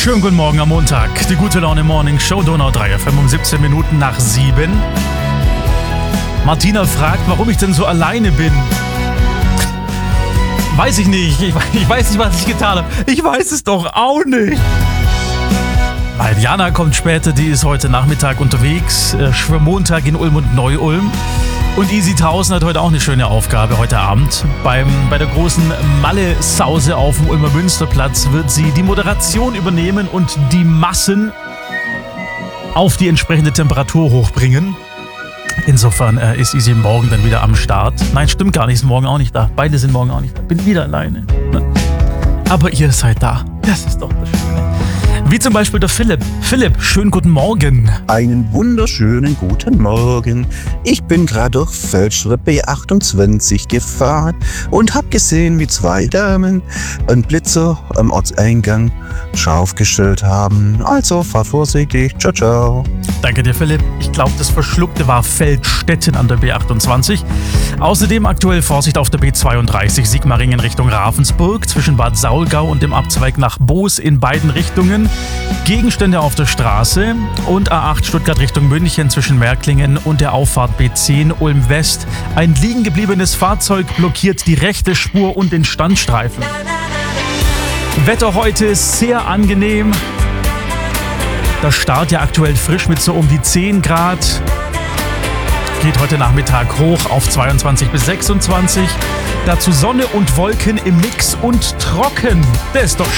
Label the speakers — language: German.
Speaker 1: Schönen guten Morgen am Montag. Die gute Laune Morning Show Donau 3 FM um 17 Minuten nach 7. Martina fragt, warum ich denn so alleine bin. Weiß ich nicht. Ich weiß nicht, was ich getan habe. Ich weiß es doch auch nicht. Weil Jana kommt später, die ist heute Nachmittag unterwegs. Schwimmmontag in Ulm und Neu-Ulm. Und Easy 1000 hat heute auch eine schöne Aufgabe heute Abend. Bei der großen Malle-Sause auf dem Ulmer Münsterplatz wird sie die Moderation übernehmen und die Massen auf die entsprechende Temperatur hochbringen. Insofern ist Easy morgen dann wieder am Start. Nein, stimmt gar nicht, ist morgen auch nicht da. Beide sind morgen auch nicht da. Bin wieder alleine. Aber ihr seid da. Das ist doch das Schöne. Wie zum Beispiel der Philipp. Philipp, schönen guten Morgen.
Speaker 2: Einen wunderschönen guten Morgen. Ich bin gerade durch Feldstraße B28 gefahren und hab gesehen, wie zwei Damen einen Blitzer am Ortseingang scharf gestellt haben. Also fahr vorsichtig. Ciao, ciao.
Speaker 1: Danke dir, Philipp. Ich glaube, das Verschluckte war Feldstetten an der B28. Außerdem aktuell Vorsicht auf der B32 Sigmaringen Richtung Ravensburg zwischen Bad Saulgau und dem Abzweig nach Boos in beiden Richtungen. Gegenstände auf der Straße und A8 Stuttgart Richtung München zwischen Märklingen und der Auffahrt B10 Ulm West. Ein liegen gebliebenes Fahrzeug blockiert die rechte Spur und den Standstreifen. Wetter heute ist sehr angenehm. Der Start ja aktuell frisch mit so um die 10 Grad. Geht heute Nachmittag hoch auf 22 bis 26. Dazu Sonne und Wolken im Mix und trocken. Das ist doch